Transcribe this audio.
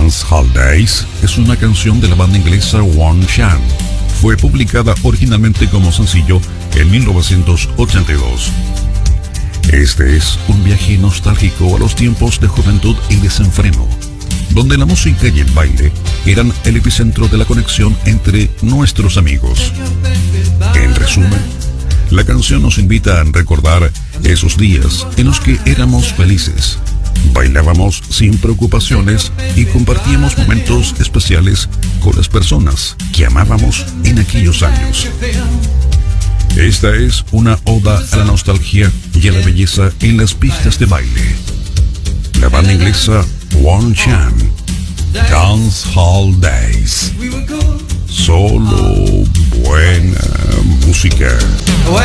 Dance Hall Days es una canción de la banda inglesa One Chan. Fue publicada originalmente como sencillo en 1982. Este es un viaje nostálgico a los tiempos de juventud y desenfreno, donde la música y el baile eran el epicentro de la conexión entre nuestros amigos. En resumen, la canción nos invita a recordar esos días en los que éramos felices, bailábamos sin preocupaciones y compartíamos momentos especiales con las personas que amábamos en aquellos años. Esta es una oda a la nostalgia y a la belleza en las pistas de baile. La banda inglesa One Chan, Dance Hall Days. Solo buena música.